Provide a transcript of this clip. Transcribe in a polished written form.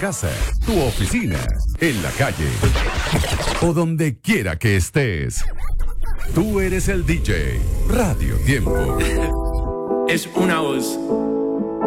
casa, tu oficina, en la calle o donde quiera que estés. Tú eres el DJ. Radio Tiempo. Es una voz.